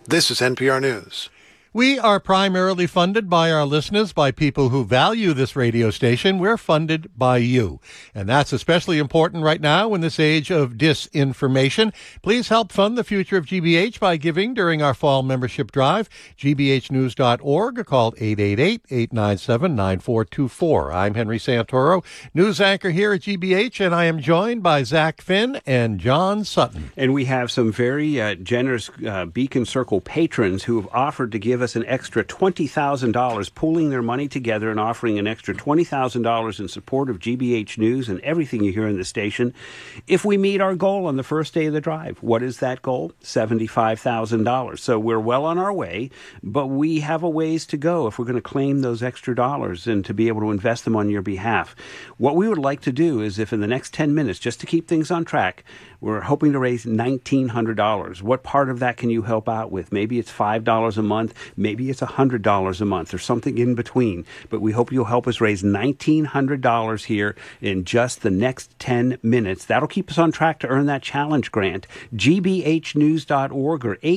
This is NPR News. We are primarily funded by our listeners, by people who value this radio station. We're funded by you. And that's especially important right now in this age of disinformation. Please help fund the future of GBH by giving during our fall membership drive. GBHnews.org or call 888-897-9424. I'm Henry Santoro, news anchor here at GBH, and I am joined by Zach Finn and John Sutton. And we have some very generous Beacon Circle patrons who have offered to give us an extra $20,000, pooling their money together and offering an extra $20,000 in support of GBH News and everything you hear in the station if we meet our goal on the first day of the drive. What is that goal? $75,000. So we're well on our way, but we have a ways to go if we're going to claim those extra dollars and to be able to invest them on your behalf. What we would like to do is, if in the next 10 minutes, just to keep things on track, we're hoping to raise $1,900. What part of that can you help out with? Maybe it's $5 a month. Maybe it's $100 a month or something in between. But we hope you'll help us raise $1,900 here in just the next 10 minutes. That'll keep us on track to earn that challenge grant. GBHnews.org or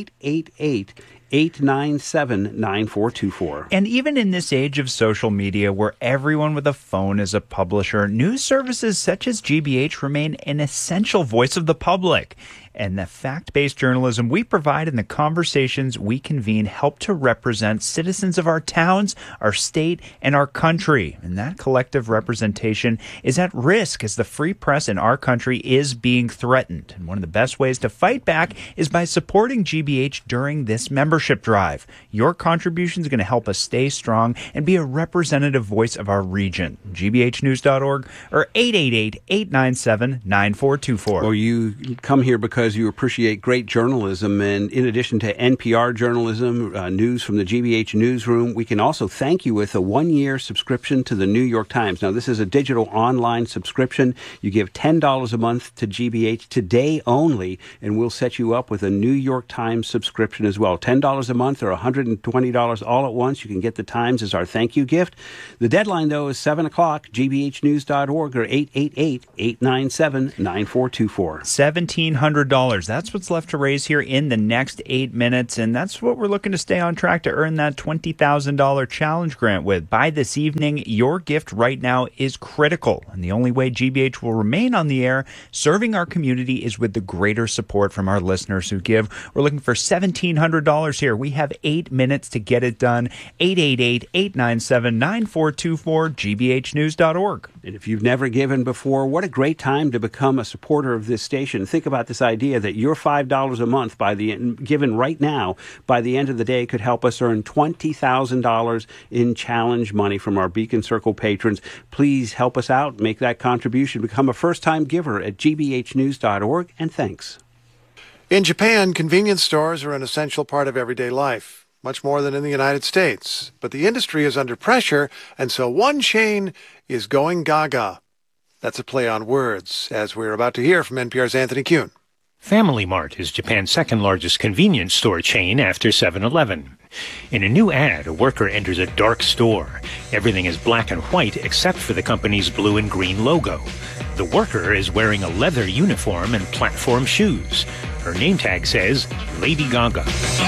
888-897-9424. And even in this age of social media where everyone with a phone is a publisher, news services such as GBH remain an essential voice of the public. And the fact-based journalism we provide and the conversations we convene help to represent citizens of our towns, our state, and our country. And that collective representation is at risk as the free press in our country is being threatened. And one of the best ways to fight back is by supporting GBH during this membership drive. Your contribution is going to help us stay strong and be a representative voice of our region. GBHnews.org or 888-897-9424. Or you come here because you appreciate great journalism, and in addition to NPR journalism, news from the GBH newsroom, we can also thank you with a 1-year subscription to the New York Times. Now, this is a digital online subscription. You give $10 a month to GBH today only, and we'll set you up with a New York Times subscription as well. $10 a month or $120 all at once. You can get the Times as our thank you gift. The deadline, though, is 7 o'clock. GBHnews.org or 888-897-9424. $1,700. That's what's left to raise here in the next 8 minutes, and that's what we're looking to stay on track to earn that $20,000 challenge grant with. By this evening, your gift right now is critical, and the only way GBH will remain on the air serving our community is with the greater support from our listeners who give. We're looking for $1,700 here. We have 8 minutes to get it done. 888-897-9424, gbhnews.org. And if you've never given before, what a great time to become a supporter of this station. Think about this idea that your $5 a month given right now by the end of the day could help us earn $20,000 in challenge money from our Beacon Circle patrons. Please help us out, make that contribution, become a first-time giver at gbhnews.org, and thanks. In Japan, convenience stores are an essential part of everyday life, much more than in the United States. But the industry is under pressure, and so one chain is going gaga. That's a play on words, as we're about to hear from NPR's Anthony Kuhn. Family Mart is Japan's second-largest convenience store chain after 7-Eleven. In a new ad, a worker enters a dark store. Everything is black and white except for the company's blue and green logo. The worker is wearing a leather uniform and platform shoes. Her name tag says Lady Gaga.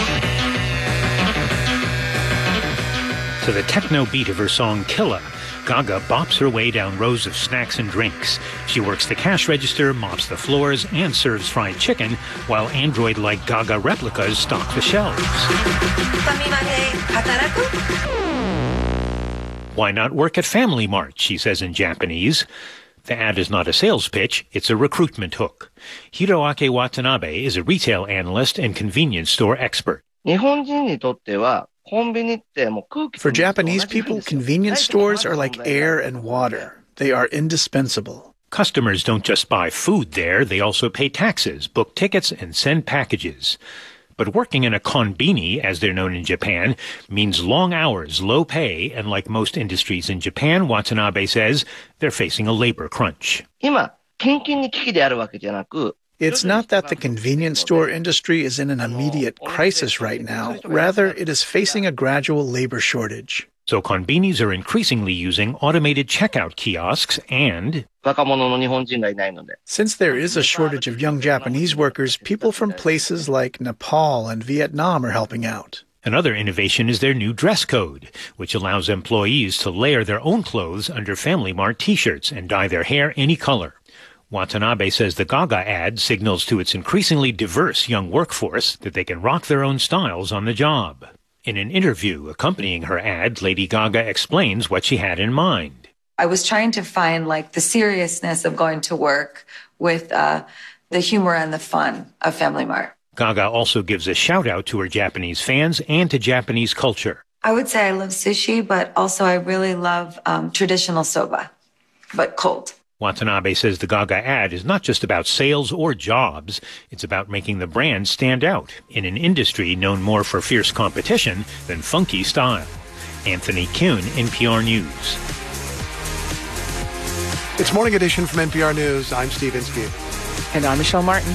To the techno beat of her song Killa, Gaga bops her way down rows of snacks and drinks. She works the cash register, mops the floors, and serves fried chicken, while android-like Gaga replicas stock the shelves. Why not work at Family Mart, she says in Japanese. The ad is not a sales pitch, it's a recruitment hook. Hiroaki Watanabe is a retail analyst and convenience store expert. For Japanese people, convenience stores are like air and water. They are indispensable. Customers don't just buy food there, they also pay taxes, book tickets, and send packages. But working in a konbini, as they're known in Japan, means long hours, low pay, and like most industries in Japan, Watanabe says, they're facing a labor crunch. It's not that the convenience store industry is in an immediate crisis right now. Rather, it is facing a gradual labor shortage. So konbinis are increasingly using automated checkout kiosks and since there is a shortage of young Japanese workers, people from places like Nepal and Vietnam are helping out. Another innovation is their new dress code, which allows employees to layer their own clothes under Family Mart t-shirts and dye their hair any color. Watanabe says the Gaga ad signals to its increasingly diverse young workforce that they can rock their own styles on the job. In an interview accompanying her ad, Lady Gaga explains what she had in mind. I was trying to find the seriousness of going to work with the humor and the fun of Family Mart. Gaga also gives a shout out to her Japanese fans and to Japanese culture. I would say I love sushi, but also I really love traditional soba, but cold. Watanabe says the Gaga ad is not just about sales or jobs. It's about making the brand stand out in an industry known more for fierce competition than funky style. Anthony Kuhn, NPR News. It's Morning Edition from NPR News. I'm Steve Inskeep. And I'm Michelle Martin.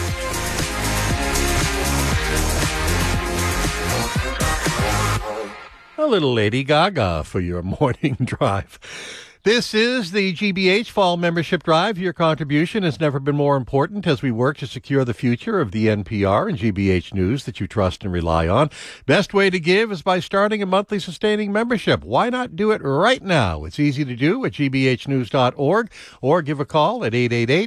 A little Lady Gaga for your morning drive. This is the GBH Fall Membership Drive. Your contribution has never been more important as we work to secure the future of the NPR and GBH News that you trust and rely on. Best way to give is by starting a monthly sustaining membership. Why not do it right now? It's easy to do at gbhnews.org or give a call at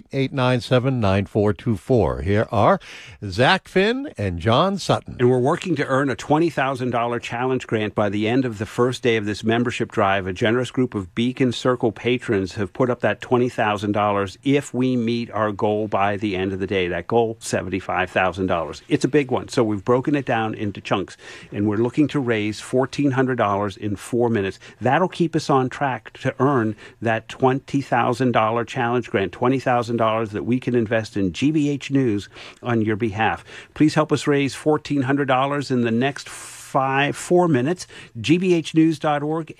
888-897-9424. Here are Zach Finn and John Sutton. And we're working to earn a $20,000 challenge grant by the end of the first day of this membership drive. A generous group of Beacon Circle patrons have put up that $20,000 if we meet our goal by the end of the day. That goal, $75,000. It's a big one, so we've broken it down into chunks, and we're looking to raise $1,400 in 4 minutes. That'll keep us on track to earn that $20,000 challenge grant, $20,000 that we can invest in GBH News on your behalf. Please help us raise $1,400 in the next 4 minutes. gbhnews.org,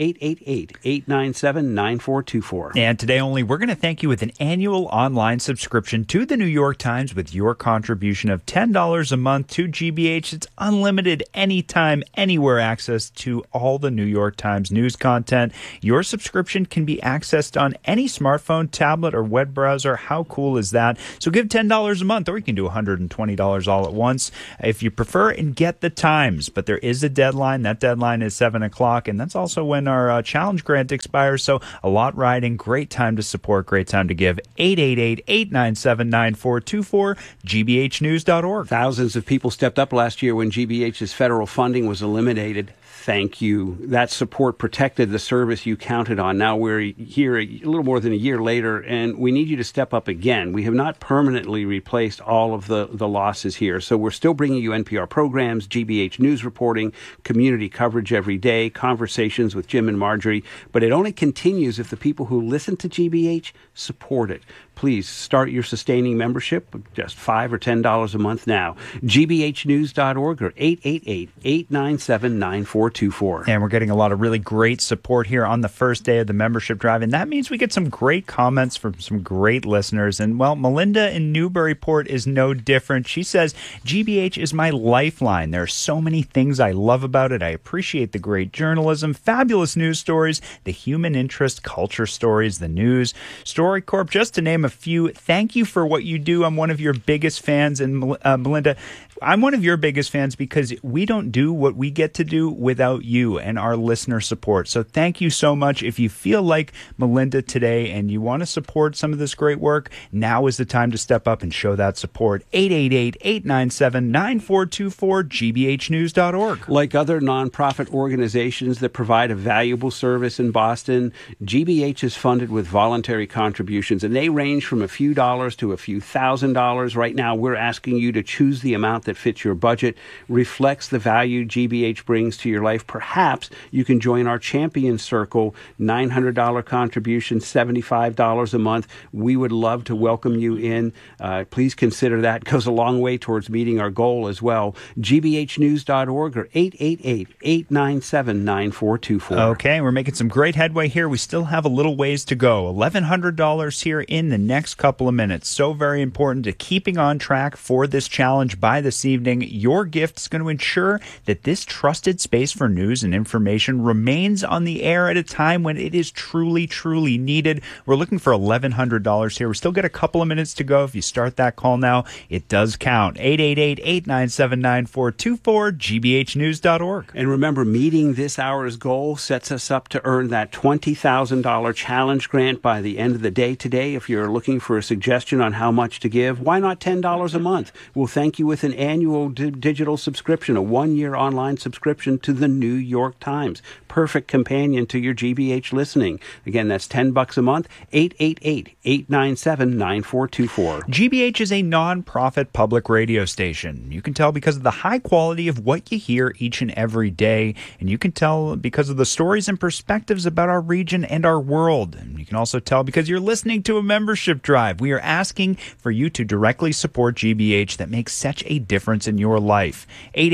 888-897-9424. And today only, we're going to thank you with an annual online subscription to the New York Times with your contribution of $10 a month to GBH. It's unlimited, anytime, anywhere access to all the New York Times news content. Your subscription can be accessed on any smartphone, tablet, or web browser. How cool is that? So give $10 a month, or you can do $120 all at once if you prefer, and get the Times. But there is a deadline. That deadline is 7 o'clock, and that's also when our challenge grant expires. So a lot riding. Great time to support. Great time to give. 888-897-9424, gbhnews.org. Thousands of people stepped up last year when GBH's federal funding was eliminated. Thank you. That support protected the service you counted on. Now we're here a little more than a year later, and we need you to step up again. We have not permanently replaced all of the losses here, so we're still bringing you NPR programs, GBH News reporting, community coverage every day, conversations with Jim and Marjorie, but it only continues if the people who listen to GBH support it. Please start your sustaining membership, just $5 or $10 a month now. gbhnews.org or 888-897-9424. And we're getting a lot of really great support here on the first day of the membership drive, and that means we get some great comments from some great listeners. And, well, Melinda in Newburyport is no different. She says, GBH is my lifeline. There are so many things I love about it. I appreciate the great journalism, fabulous news stories, the human interest, culture stories, the news, StoryCorps, just to name a few. Thank you for what you do. I'm one of your biggest fans. And Melinda, I'm one of your biggest fans because we don't do what we get to do without you and our listener support. So thank you so much. If you feel like Melinda today and you want to support some of this great work, now is the time to step up and show that support. 888-897-9424, gbhnews.org. Like other nonprofit organizations that provide a valuable service in Boston, GBH is funded with voluntary contributions, and they range from a few dollars to a few $1,000s. Right now, we're asking you to choose the amount that fits your budget, reflects the value GBH brings to your life. Perhaps you can join our Champion Circle, $900 contribution, $75 a month. We would love to welcome you in. Please consider that. It goes a long way towards meeting our goal as well. gbhnews.org or 888-897-9424. Okay, we're making some great headway here. We still have a little ways to go. $1,100 here in the next couple of minutes. So very important to keeping on track for this challenge by the this evening. Your gift is going to ensure that this trusted space for news and information remains on the air at a time when it is truly, truly needed. We're looking for $1,100 here. We still got a couple of minutes to go. If you start that call now, it does count. 888-897-9424, gbhnews.org. And remember, meeting this hour's goal sets us up to earn that $20,000 challenge grant by the end of the day today. If you're looking for a suggestion on how much to give, why not $10 a month? We'll thank you with an annual digital subscription, a one-year online subscription to the New York Times. Perfect companion to your GBH listening. Again, that's $10 a month, 888-897-9424. GBH is a non-profit public radio station. You can tell because of the high quality of what you hear each and every day, and you can tell because of the stories and perspectives about our region and our world. And you can also tell because you're listening to a membership drive. We are asking for you to directly support GBH that makes such a difference in your life.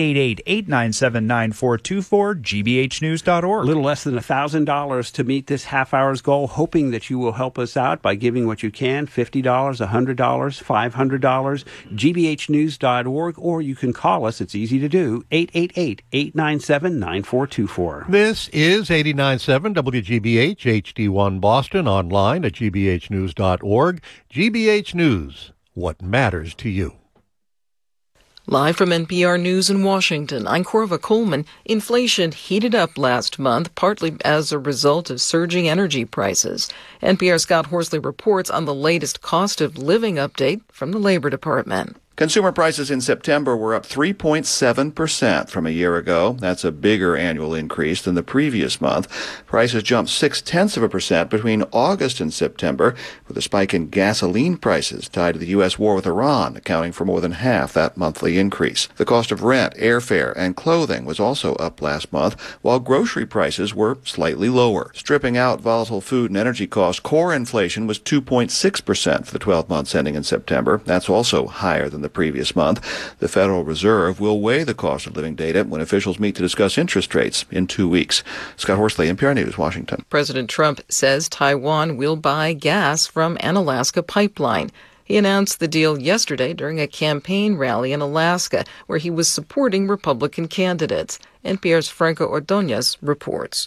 888-897-9424, gbhnews.org. A little less than $1,000 to meet this half hour's goal, hoping that you will help us out by giving what you can, $50, $100, $500, gbhnews.org, or you can call us. It's easy to do, 888-897-9424. This is 89.7 WGBH HD1 Boston, online at gbhnews.org. GBH News, what matters to you. Live from NPR News in Washington, I'm Corva Coleman. Inflation heated up last month, partly as a result of surging energy prices. NPR's Scott Horsley reports on the latest cost of living update from the Labor Department. Consumer prices in September were up 3.7% from a year ago. That's a bigger annual increase than the previous month. Prices jumped 0.6% between August and September, with a spike in gasoline prices tied to the U.S. war with Iran, accounting for more than half that monthly increase. The cost of rent, airfare, and clothing was also up last month, while grocery prices were slightly lower. Stripping out volatile food and energy costs, core inflation was 2.6% for the 12 months ending in September. That's also higher than the previous month. The Federal Reserve will weigh the cost of living data when officials meet to discuss interest rates in 2 weeks. Scott Horsley, NPR News, Washington. President Trump says Taiwan will buy gas from an Alaska pipeline. He announced the deal yesterday during a campaign rally in Alaska, where he was supporting Republican candidates. NPR's Franco Ordonez reports.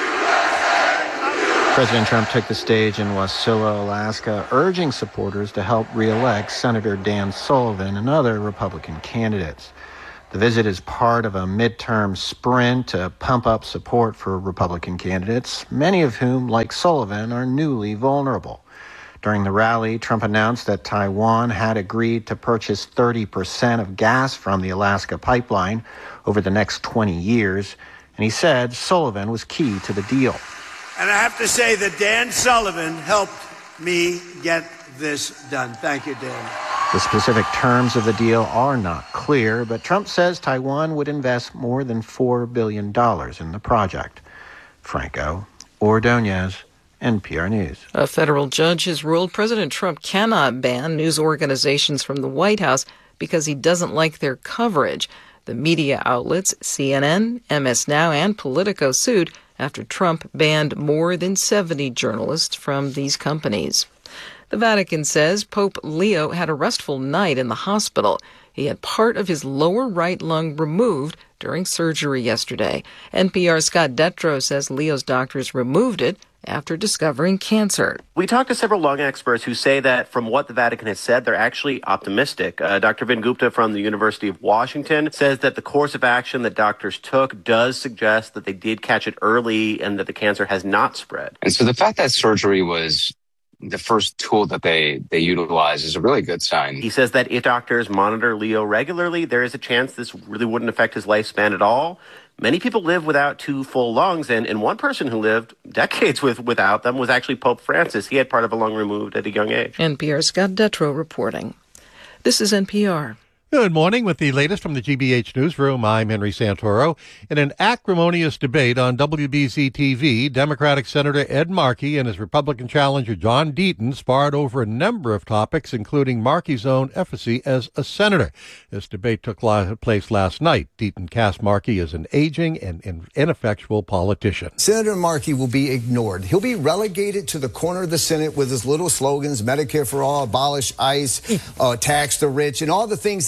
President Trump took the stage in Wasilla, Alaska, urging supporters to help re-elect Senator Dan Sullivan and other Republican candidates. The visit is part of a midterm sprint to pump up support for Republican candidates, many of whom, like Sullivan, are newly vulnerable. During the rally, Trump announced that Taiwan had agreed to purchase 30% of gas from the Alaska pipeline over the next 20 years, and he said Sullivan was key to the deal. And I have to say that Dan Sullivan helped me get this done. Thank you, Dan. The specific terms of the deal are not clear, but Trump says Taiwan would invest more than $4 billion in the project. Franco Ordonez, NPR News. A federal judge has ruled President Trump cannot ban news organizations from the White House because he doesn't like their coverage. The media outlets CNN, MS Now, and Politico sued after Trump banned more than 70 journalists from these companies. The Vatican says Pope Leo had a restful night in the hospital. He had part of his lower right lung removed during surgery yesterday. NPR's Scott Detrow says Leo's doctors removed it after discovering cancer. We talked to several lung experts who say that from what the Vatican has said, they're actually optimistic. Dr. Vin Gupta from the University of Washington says that the course of action that doctors took does suggest that they did catch it early and that the cancer has not spread. And so the fact that surgery was the first tool that they utilize is a really good sign. He says that if doctors monitor Leo regularly, there is a chance this really wouldn't affect his lifespan at all. Many people live without two full lungs, and one person who lived decades without them was actually Pope Francis. He had part of a lung removed at a young age. NPR's Scott Detrow reporting. This is NPR. Good morning. With the latest from the GBH Newsroom, I'm Henry Santoro. In an acrimonious debate on WBZ-TV, Democratic Senator Ed Markey and his Republican challenger John Deaton sparred over a number of topics, including Markey's own efficacy as a senator. This debate took place last night. Deaton cast Markey as an aging and ineffectual politician. Senator Markey will be ignored. He'll be relegated to the corner of the Senate with his little slogans, Medicare for all, abolish ICE, tax the rich, and all the things that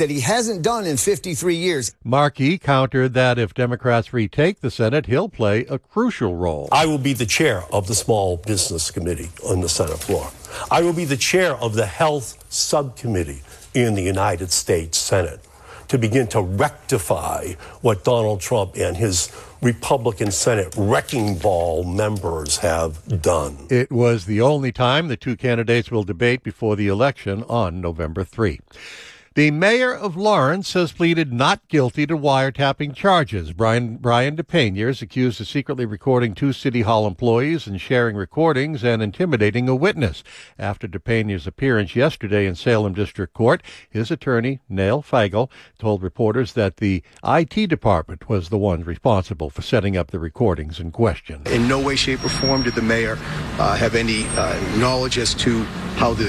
that he hasn't done in 53 years. Markey countered that if Democrats retake the Senate, he'll play a crucial role. I will be the chair of the Small Business Committee on the Senate floor. I will be the chair of the Health Subcommittee in the United States Senate to begin to rectify what Donald Trump and his Republican Senate wrecking ball members have done. It was the only time the two candidates will debate before the election on November 3. The mayor of Lawrence has pleaded not guilty to wiretapping charges. Brian DePena is accused of secretly recording two City Hall employees and sharing recordings and intimidating a witness. After DePena's appearance yesterday in Salem District Court, his attorney, Neil Feigl, told reporters that the IT department was the one responsible for setting up the recordings in question. In no way, shape, or form did the mayor have any knowledge as to how the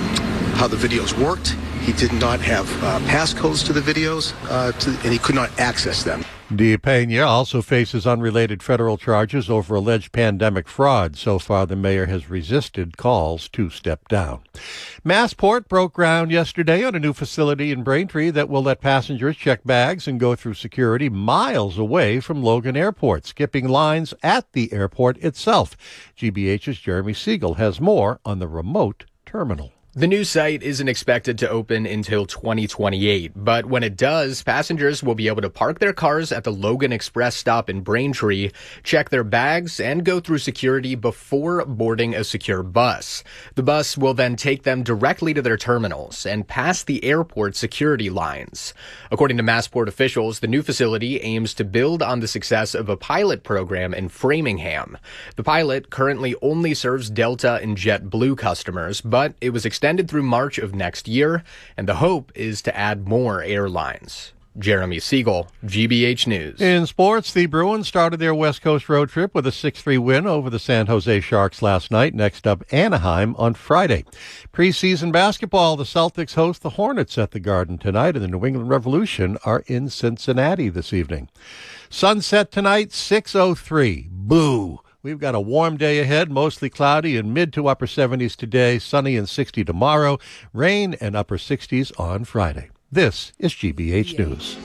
videos worked. He did not have passcodes to the videos, and he could not access them. DePena also faces unrelated federal charges over alleged pandemic fraud. So far, the mayor has resisted calls to step down. Massport broke ground yesterday on a new facility in Braintree that will let passengers check bags and go through security miles away from Logan Airport, skipping lines at the airport itself. GBH's Jeremy Siegel has more on the remote terminal. The new site isn't expected to open until 2028, but when it does, passengers will be able to park their cars at the Logan Express stop in Braintree, check their bags, and go through security before boarding a secure bus. The bus will then take them directly to their terminals and past the airport security lines. According to Massport officials, the new facility aims to build on the success of a pilot program in Framingham. The pilot currently only serves Delta and JetBlue customers, but it was extended through March of next year, and the hope is to add more airlines. Jeremy Siegel, GBH News. In sports, the Bruins started their West Coast road trip with a 6-3 win over the San Jose Sharks last night. Next up, Anaheim on Friday. Preseason basketball, the Celtics host the Hornets at the Garden tonight, and the New England Revolution are in Cincinnati this evening. Sunset tonight, 6:03. Boo! We've got a warm day ahead, mostly cloudy and mid to upper 70s today, sunny and 60 tomorrow, rain and upper 60s on Friday. This is GBH News.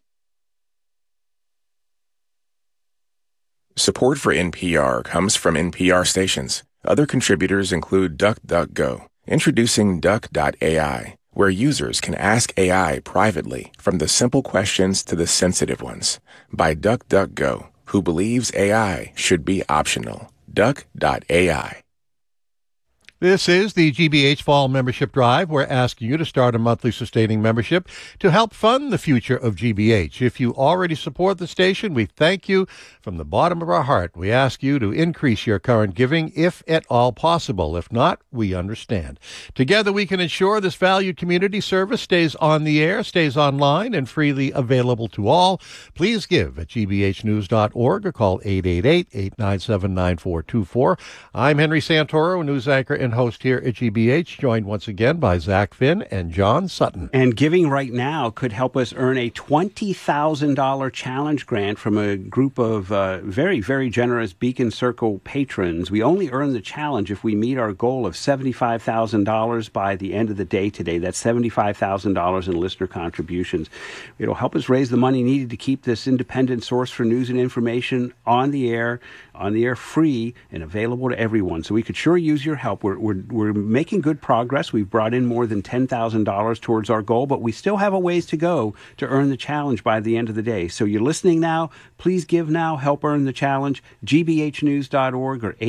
Support for NPR comes from NPR stations. Other contributors include DuckDuckGo, introducing Duck.ai, where users can ask AI privately, from the simple questions to the sensitive ones, by DuckDuckGo, who believes AI should be optional. Duck.ai. This is the GBH Fall Membership Drive. We're asking you to start a monthly sustaining membership to help fund the future of GBH. If you already support the station, we thank you from the bottom of our heart. We ask you to increase your current giving if at all possible. If not, we understand. Together, we can ensure this valued community service stays on the air, stays online, and freely available to all. Please give at gbhnews.org or call 888-897-9424. I'm Henry Santoro, news anchor and host here at GBH, joined once again by Zach Finn and John Sutton. And giving right now could help us earn a $20,000 challenge grant from a group of very, very generous Beacon Circle patrons. We only earn the challenge if we meet our goal of $75,000 by the end of the day today. That's $75,000 in listener contributions. It'll help us raise the money needed to keep this independent source for news and information on the air free and available to everyone. So we could sure use your help. We're making good progress. We've brought in more than $10,000 towards our goal, but we still have a ways to go to earn the challenge by the end of the day. So you're listening now. Please give now. Help earn the challenge. gbhnews.org or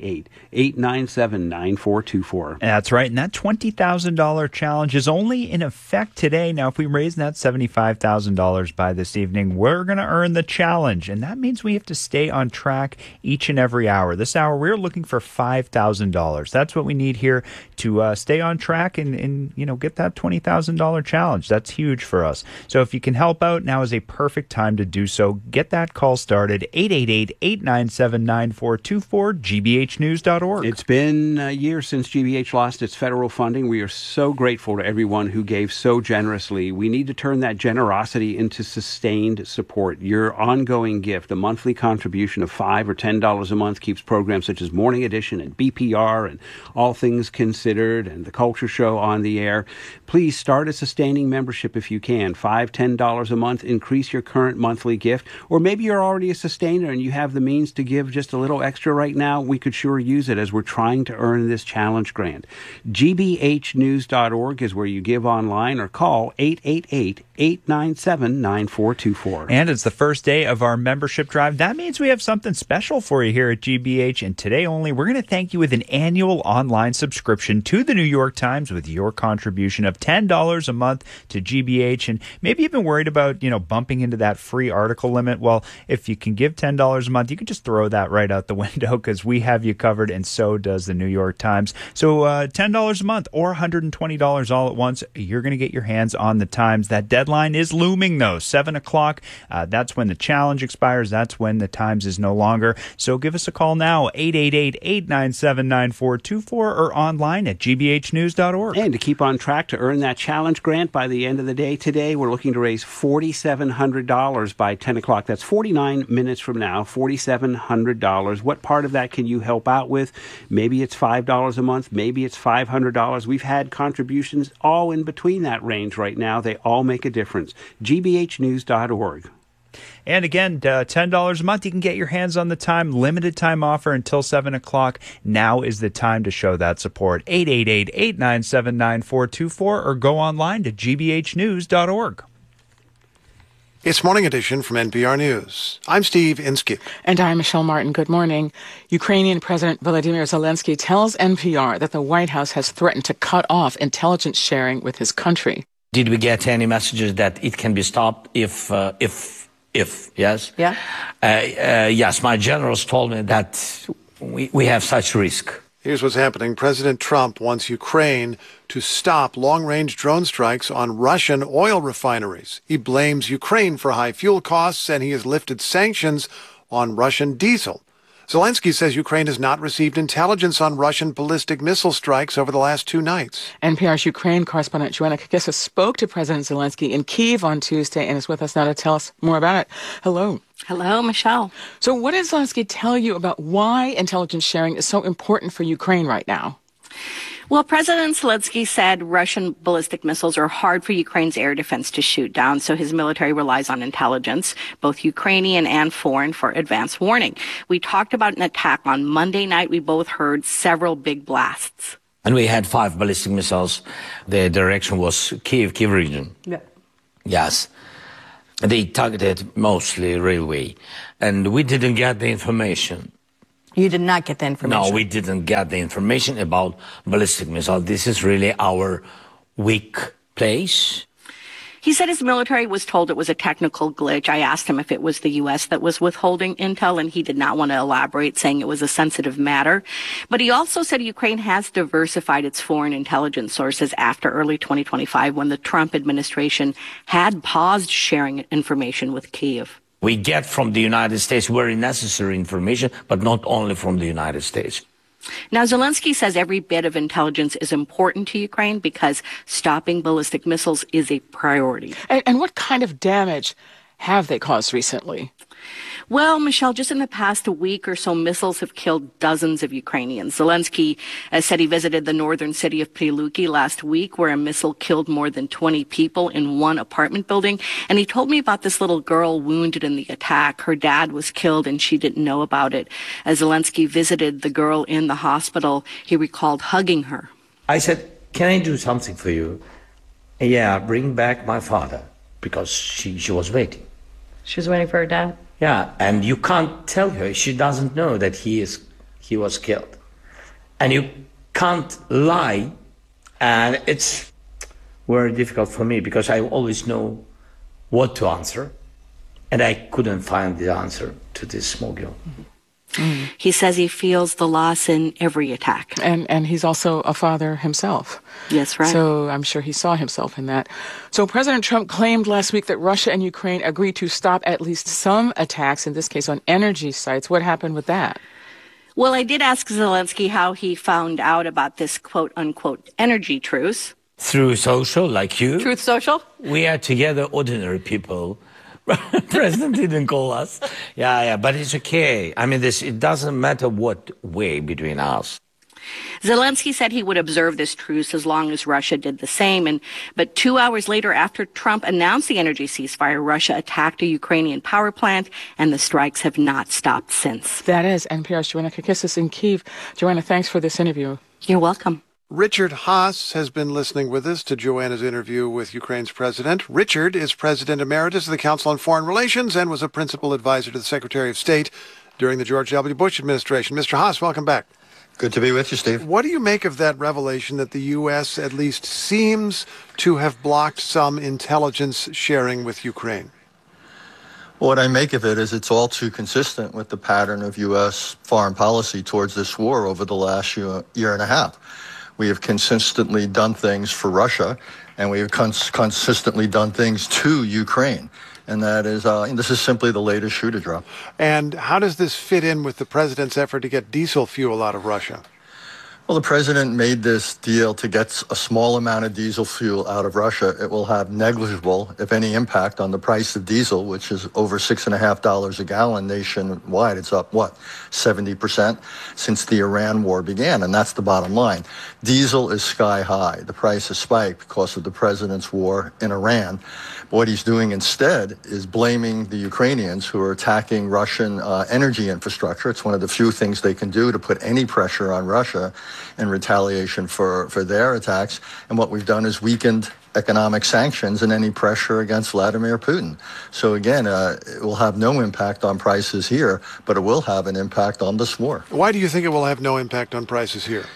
888-897-9424. That's right. And that $20,000 challenge is only in effect today. Now, if we raise that $75,000 by this evening, we're going to earn the challenge. And that means we have to stay on track each and every hour. This hour, we're looking for $5,000. That's what we need here to stay on track and get that $20,000 challenge. That's huge for us. So if you can help out, now is a perfect time to do so. Get that call started, 888-897-9424, gbhnews.org. It's been a year since GBH lost its federal funding. We are so grateful to everyone who gave so generously. We need to turn that generosity into sustained support. Your ongoing gift, a monthly contribution of $5 or $10 a month, keeps programs such as Morning Edition and BPR and All Things Considered and the Culture Show on the air. Please start a sustaining membership if you can. $5, $10 a month. Increase your current monthly gift. Or maybe you're already a sustainer and you have the means to give just a little extra right now. We could sure use it as we're trying to earn this challenge grant. gbhnews.org is where you give online or call 888-897-9424. And it's the first day of our membership drive. That means we have something special for you here at GBH. And today only, we're going to thank you with an annual online subscription to the New York Times with your contribution of $10 a month to GBH. And maybe you've been worried about, bumping into that free article limit. Well, if you can give $10 a month, you can just throw that right out the window because we have you covered, and so does the New York Times. So $10 a month or $120 all at once, you're going to get your hands on the Times. That deadline is looming, though. 7 o'clock. That's when the challenge expires. That's when the Times is no longer. So give us a call now, 888-897-9424, or online at gbhnews.org. And to keep on track to earn that challenge grant by the end of the day today, we're looking to raise $4,700 by 10 o'clock. That's 49 minutes from now, $4,700. What part of that can you help out with? Maybe it's $5 a month. Maybe it's $500. We've had contributions all in between that range right now. They all make a difference. gbhnews.org. And again, $10 a month, you can get your hands on the Time. Limited time offer until 7 o'clock. Now is the time to show that support. 888-897-9424 or go online to gbhnews.org. It's Morning Edition from NPR News. I'm Steve Inskeep. And I'm Michelle Martin. Good morning. Ukrainian President Volodymyr Zelensky tells NPR that the White House has threatened to cut off intelligence sharing with his country. Did we get any messages that it can be stopped if yes? Yeah. Yes, my generals told me that we have such risk. Here's what's happening. President Trump wants Ukraine to stop long-range drone strikes on Russian oil refineries. He blames Ukraine for high fuel costs, and he has lifted sanctions on Russian diesel. Zelensky says Ukraine has not received intelligence on Russian ballistic missile strikes over the last 2 nights. NPR's Ukraine correspondent Joanna Kakissa spoke to President Zelensky in Kyiv on Tuesday and is with us now to tell us more about it. Hello. Hello, Michelle. So what did Zelensky tell you about why intelligence sharing is so important for Ukraine right now? Well, President Zelensky said Russian ballistic missiles are hard for Ukraine's air defense to shoot down, so his military relies on intelligence, both Ukrainian and foreign, for advance warning. We talked about an attack on Monday night. We both heard several big blasts. And we had 5 ballistic missiles. The direction was Kyiv region. Yeah. Yes. They targeted mostly railway. And we didn't get the information. You did not get the information? No, we didn't get the information about ballistic missile. This is really our weak place. He said his military was told it was a technical glitch. I asked him if it was the U.S. that was withholding intel, and he did not want to elaborate, saying it was a sensitive matter. But he also said Ukraine has diversified its foreign intelligence sources after early 2025, when the Trump administration had paused sharing information with Kyiv. We get from the United States very necessary information, but not only from the United States. Now, Zelensky says every bit of intelligence is important to Ukraine because stopping ballistic missiles is a priority. And what kind of damage have they caused recently? Well, Michelle, just in the past week or so, missiles have killed dozens of Ukrainians. Zelensky said he visited the northern city of Pryluki last week, where a missile killed more than 20 people in one apartment building. And he told me about this little girl wounded in the attack. Her dad was killed and she didn't know about it. As Zelensky visited the girl in the hospital, he recalled hugging her. I said, "Can I do something for you?" "Yeah, bring back my father," because she was waiting. She was waiting for her dad? Yeah, and you can't tell her. She doesn't know that he was killed. And you can't lie. And it's very difficult for me because I always know what to answer. And I couldn't find the answer to this small girl. Mm. He says he feels the loss in every attack. And he's also a father himself. Yes, right. So I'm sure he saw himself in that. So President Trump claimed last week that Russia and Ukraine agreed to stop at least some attacks, in this case on energy sites. What happened with that? Well, I did ask Zelensky how he found out about this quote-unquote energy truce. Through social, like you. Truth Social? We are together ordinary people. President didn't call us. Yeah, but it's okay. I mean, it doesn't matter what way between us. Zelensky said he would observe this truce as long as Russia did the same. But 2 hours later, after Trump announced the energy ceasefire, Russia attacked a Ukrainian power plant, and the strikes have not stopped since. That is NPR's Joanna Kakissis in Kyiv. Joanna, thanks for this interview. You're welcome. Richard Haass has been listening with us to Joanna's interview with Ukraine's president. Richard is President Emeritus of the Council on Foreign Relations and was a principal advisor to the Secretary of State during the George W. Bush administration. Mr. Haass, welcome back. Good to be with you, Steve. What do you make of that revelation that the U.S. at least seems to have blocked some intelligence sharing with Ukraine? What I make of it is it's all too consistent with the pattern of U.S. foreign policy towards this war over the last year and a half. We have consistently done things for Russia, and we have consistently done things to Ukraine. And that is, this is simply the latest shoe to drop. And how does this fit in with the president's effort to get diesel fuel out of Russia? Well, the president made this deal to get a small amount of diesel fuel out of Russia. It will have negligible, if any, impact on the price of diesel, which is over $6.50 a gallon nationwide. It's up, 70% since the Iran war began, and that's the bottom line. Diesel is sky high. The price has spiked because of the president's war in Iran. What he's doing instead is blaming the Ukrainians who are attacking Russian energy infrastructure. It's one of the few things they can do to put any pressure on Russia in retaliation for their attacks. And what we've done is weakened economic sanctions and any pressure against Vladimir Putin. So again, it will have no impact on prices here, but it will have an impact on this war. Why do you think it will have no impact on prices here?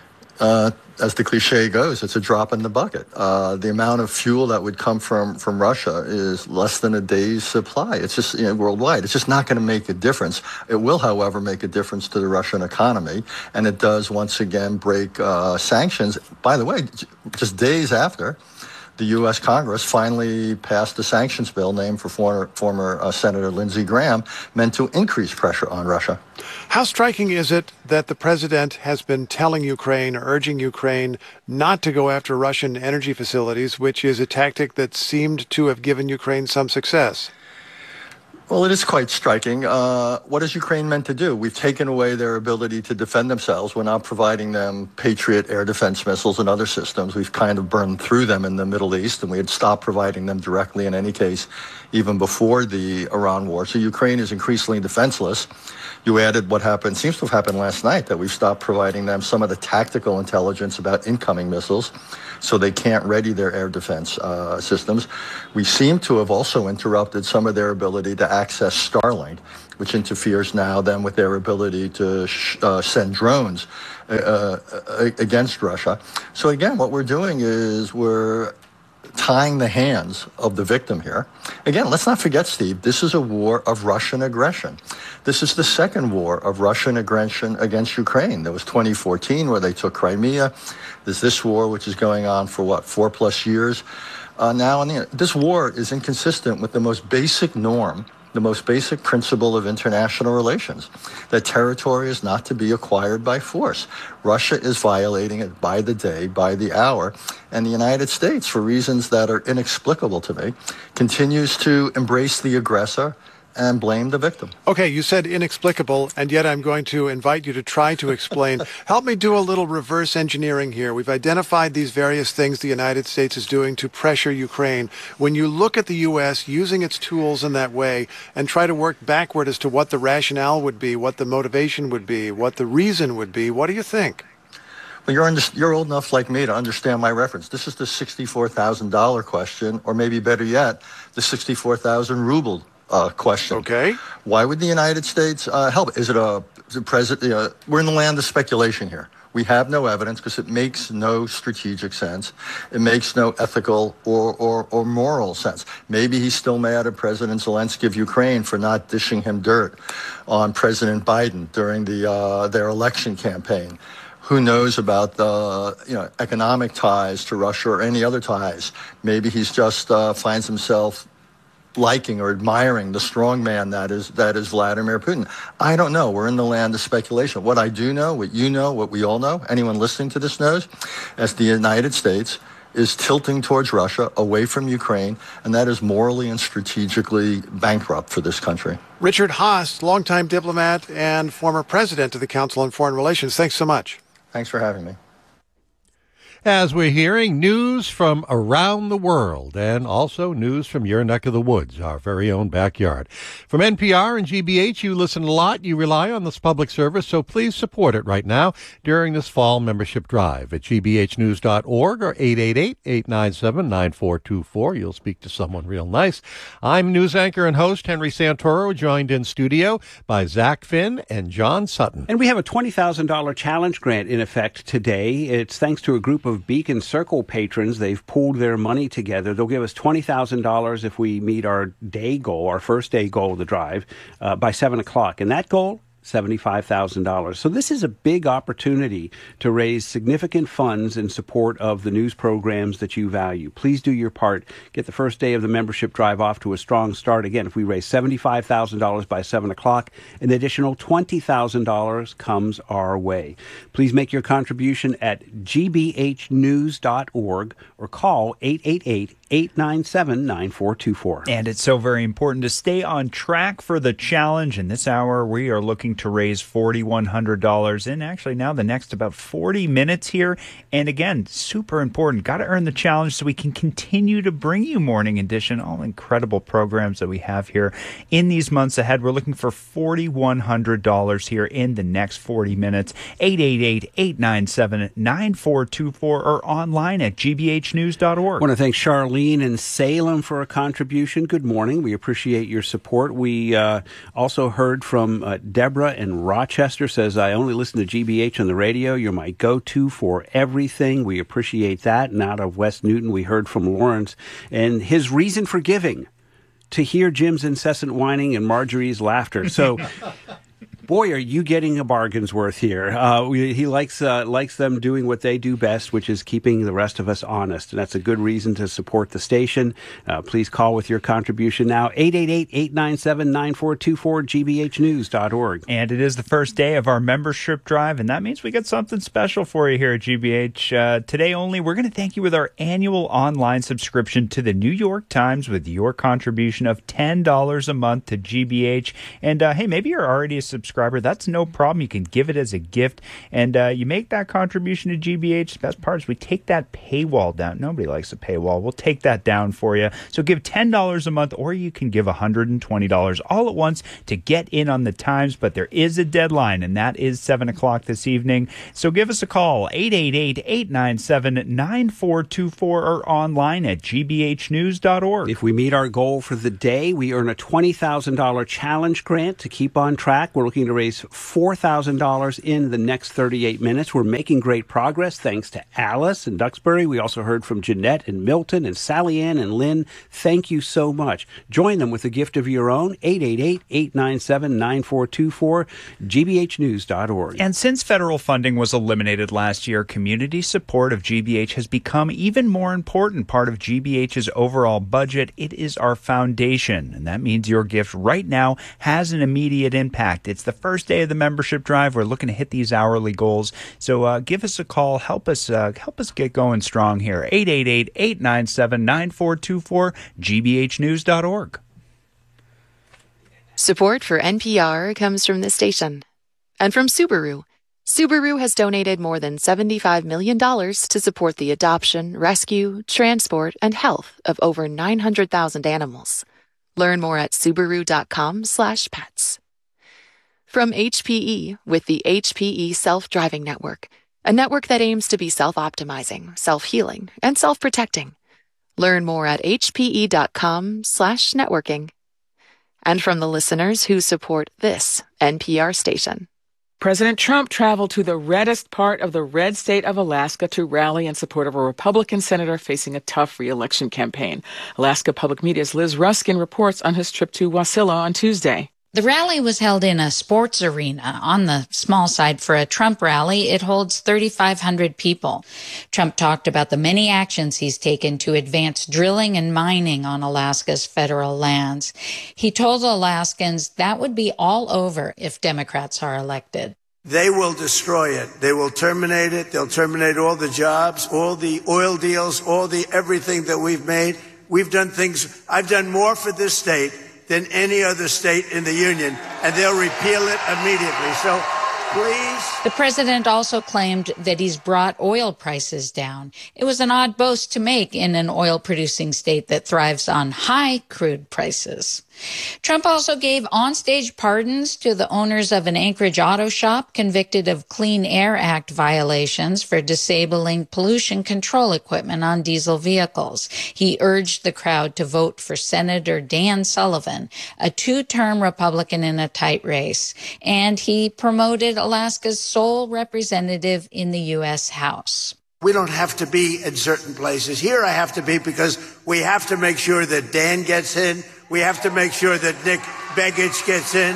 As the cliche goes, it's a drop in the bucket. The amount of fuel that would come from Russia is less than a day's supply. It's just worldwide. It's just not going to make a difference. It will, however, make a difference to the Russian economy, and it does once again break sanctions. By the way, just days after the U.S. Congress finally passed a sanctions bill named for former Senator Lindsey Graham, meant to increase pressure on Russia. How striking is it that the president has been telling Ukraine, urging Ukraine not to go after Russian energy facilities, which is a tactic that seemed to have given Ukraine some success? Well, it is quite striking. What is Ukraine meant to do? We've taken away their ability to defend themselves. We're not providing them Patriot air defense missiles and other systems. We've kind of burned through them in the Middle East, and we had stopped providing them directly in any case, even before the Iran war. So Ukraine is increasingly defenseless. You added what seems to have happened last night, that we've stopped providing them some of the tactical intelligence about incoming missiles, so they can't ready their air defense systems. We seem to have also interrupted some of their ability to access Starlink, which interferes now then with their ability to send drones against Russia. So again, what we're doing is we're tying the hands of the victim here. Again, let's not forget, Steve, this is a war of Russian aggression. This is the second war of Russian aggression against Ukraine. There was 2014 where they took Crimea. There's this war, which is going on for 4+ years now. And this war is inconsistent with the most basic norm, the most basic principle of international relations, that territory is not to be acquired by force. Russia is violating it by the day, by the hour, and the United States, for reasons that are inexplicable to me, continues to embrace the aggressor and blame the victim. Okay, you said inexplicable, and yet I'm going to invite you to try to explain. Help me do a little reverse engineering here. We've identified these various things the United States is doing to pressure Ukraine. When you look at the U.S. using its tools in that way and try to work backward as to what the rationale would be, what the motivation would be, what the reason would be, what do you think? Well, you're old enough like me to understand my reference. This is the $64,000 question, or maybe better yet, the 64,000 ruble question. Okay. Why would the United States help? Is it we're in the land of speculation here. We have no evidence because it makes no strategic sense. It makes no ethical or moral sense. Maybe he's still mad at President Zelensky of Ukraine for not dishing him dirt on President Biden during their election campaign. Who knows about the economic ties to Russia or any other ties? Maybe he's just finds himself liking or admiring the strong man that is Vladimir Putin. I don't know. We're in the land of speculation. What I do know, what you know, what we all know, anyone listening to this knows, as the United States is tilting towards Russia, away from Ukraine, and that is morally and strategically bankrupt for this country. Richard Haass, longtime diplomat and former president of the Council on Foreign Relations. Thanks so much. Thanks for having me. As we're hearing news from around the world and also news from your neck of the woods, our very own backyard. From NPR and GBH, you listen a lot. You rely on this public service, so please support it right now during this fall membership drive at gbhnews.org or 888-897-9424. You'll speak to someone real nice. I'm news anchor and host Henry Santoro, joined in studio by Zach Finn and John Sutton. And we have a $20,000 challenge grant in effect today. It's thanks to a group of Beacon Circle patrons. They've pooled their money together. They'll give us $20,000 if we meet our day goal, our first day goal of the drive, by 7 o'clock. And that goal, $75,000. So this is a big opportunity to raise significant funds in support of the news programs that you value. Please do your part. Get the first day of the membership drive off to a strong start. Again, if we raise $75,000 by 7 o'clock, an additional $20,000 comes our way. Please make your contribution at gbhnews.org or call 888-897-9424. And it's so very important to stay on track for the challenge. In this hour, we are looking to raise $4,100 in actually now the next about 40 minutes here. And again, super important. Got to earn the challenge so we can continue to bring you Morning Edition, all incredible programs that we have here in these months ahead. We're looking for $4,100 here in the next 40 minutes. 888-897-9424 or online at gbhnews.org. I want to thank Charlene in Salem for a contribution. Good morning. We appreciate your support. We also heard from Deborah in Rochester. Says, I only listen to GBH on the radio. You're my go-to for everything. We appreciate that. And out of West Newton, we heard from Lawrence and his reason for giving, to hear Jim's incessant whining and Marjorie's laughter. So boy, are you getting a bargain's worth here. He likes them doing what they do best, which is keeping the rest of us honest. And that's a good reason to support the station. Please call with your contribution now, 888-897-9424, gbhnews.org. And it is the first day of our membership drive, and that means we got something special for you here at GBH. Today only, we're going to thank you with our annual online subscription to the New York Times with your contribution of $10 a month to GBH. And hey, maybe you're already a subscriber. That's no problem. You can give it as a gift, and you make that contribution to GBH. The best part is we take that paywall down. Nobody likes a paywall. We'll take that down for you. So give $10 a month, or you can give $120 all at once to get in on the Times, but there is a deadline, and that is 7 o'clock this evening. So give us a call, 888-897-9424, or online at gbhnews.org. If we meet our goal for the day, we earn a $20,000 challenge grant to keep on track. We're looking to raise $4,000 in the next 38 minutes. We're making great progress thanks to Alice in Duxbury. We also heard from Jeanette and Milton and Sally Ann and Lynn. Thank you so much. Join them with a gift of your own, 888-897-9424, gbhnews.org. And since federal funding was eliminated last year, community support of GBH has become even more important part of GBH's overall budget. It is our foundation, and that means your gift right now has an immediate impact. It's the first day of the membership drive. We're looking to hit these hourly goals. So give us a call. Help us get going strong here. 888-897-9424, gbhnews.org. Support for NPR comes from this station and from Subaru. Subaru has donated more than $75 million to support the adoption, rescue, transport, and health of over 900,000 animals. Learn more at Subaru.com/pets. From HPE with the HPE Self-Driving Network, a network that aims to be self-optimizing, self-healing, and self-protecting. Learn more at hpe.com/networking. And from the listeners who support this NPR station. President Trump traveled to the reddest part of the red state of Alaska to rally in support of a Republican senator facing a tough re-election campaign. Alaska Public Media's Liz Ruskin reports on his trip to Wasilla on Tuesday. The rally was held in a sports arena on the small side for a Trump rally. It holds 3,500 people. Trump talked about the many actions he's taken to advance drilling and mining on Alaska's federal lands. He told Alaskans that would be all over if Democrats are elected. They will destroy it. They will terminate it. They'll terminate all the jobs, all the oil deals, all the everything that we've made. We've done things. I've done more for this state than any other state in the union, and they'll repeal it immediately. So please. The president also claimed that he's brought oil prices down. It was an odd boast to make in an oil-producing state that thrives on high crude prices. Trump also gave onstage pardons to the owners of an Anchorage auto shop convicted of Clean Air Act violations for disabling pollution control equipment on diesel vehicles. He urged the crowd to vote for Senator Dan Sullivan, a two-term Republican in a tight race, and he promoted Alaska's sole representative in the U.S. House. We don't have to be in certain places. Here I have to be because we have to make sure that Dan gets in. We have to make sure that Nick Begich gets in.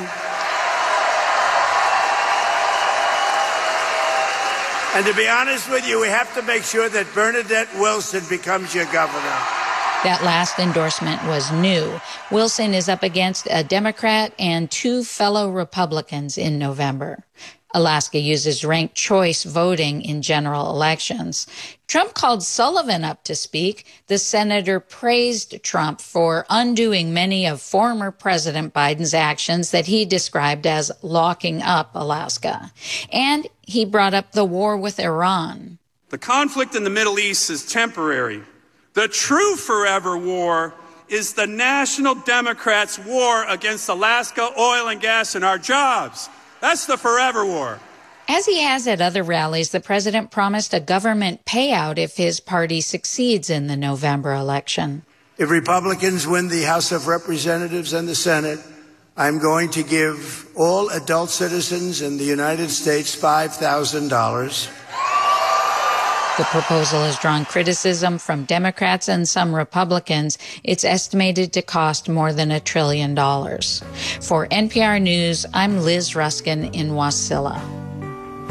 And to be honest with you, we have to make sure that Bernadette Wilson becomes your governor. That last endorsement was new. Wilson is up against a Democrat and two fellow Republicans in November. Alaska uses ranked choice voting in general elections. Trump called Sullivan up to speak. The senator praised Trump for undoing many of former President Biden's actions that he described as locking up Alaska. And he brought up the war with Iran. The conflict in the Middle East is temporary. The true forever war is the National Democrats' war against Alaska oil and gas and our jobs. That's the forever war. As he has at other rallies, the president promised a government payout if his party succeeds in the November election. If Republicans win the House of Representatives and the Senate, I'm going to give all adult citizens in the United States $5,000. The proposal has drawn criticism from Democrats and some Republicans. It's estimated to cost more than $1 trillion. For NPR News, I'm Liz Ruskin in Wasilla.